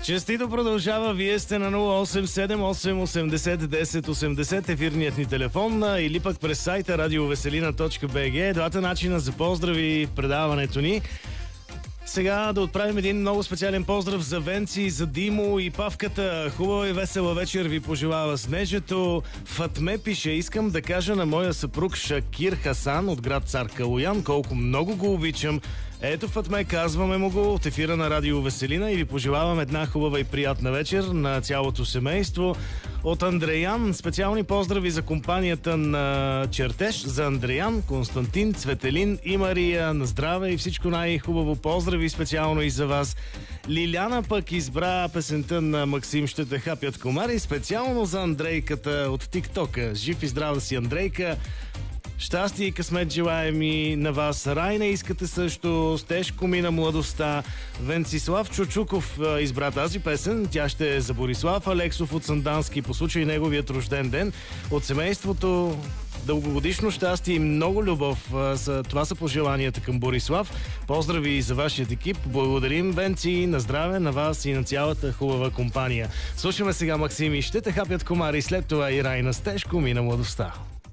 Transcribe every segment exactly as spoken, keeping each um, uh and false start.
Честито продължава. Вие сте на нула осем седем осем осемдесет десет осемдесет, ефирният ни телефон, или пък през сайта радиовеселина точка би джи. Двата начина за поздрави в предаването ни. Сега да отправим един много специален поздрав за Венци, за Димо и Павката. Хубава и весела вечер ви пожелава Снежето. Фатме пише: искам да кажа на моя съпруг Шакир Хасан от град Цар Калоян колко много го обичам. Ето, Фатме, казваме му го от ефира на Радио Веселина и ви пожелавам една хубава и приятна вечер на цялото семейство. От Андреян специални поздрави за компанията на Чертеж, за Андреян, Константин, Цветелин и Мария. На здраве и всичко най-хубаво. Поздрави специално и за вас. Лиляна пък избра песента на Максим "Ще те хапят комари" специално за Андрейката от ТикТока. Жив и здрав да си, Андрейка! Щастие и късмет желаем и на вас. Райна искате също. С тежко мина младостта. Венцислав Чучуков избра тази песен. Тя ще е за Борислав Алексов от Сандански по случай неговият рожден ден. От семейството дългогодишно щастие и много любов. Това са пожеланията към Борислав. Поздрави и за вашият екип. Благодарим, Венци. На здраве на вас и на цялата хубава компания. Слушаме сега Максим и "Ще те хапят комари", след това и Райна с "Тежко мина младостта".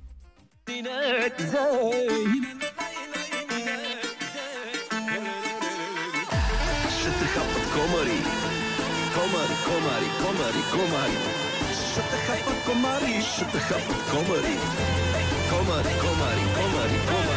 Ще те хапат комари, комари, комари, комари, комари. Ще те хапат комари, ще те хапат комари, комари, комари, комари, комари.